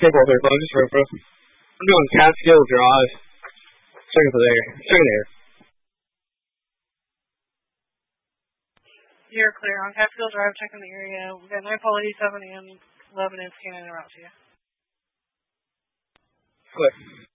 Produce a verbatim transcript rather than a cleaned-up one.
four thirty-five, just right, bro. I'm doing Catskill Drive. Checking for there. Checking there. You're clear on Catskill Drive, checking the area. We've got Nightfall eighty-seven and eleven is scanning around to you. Clear.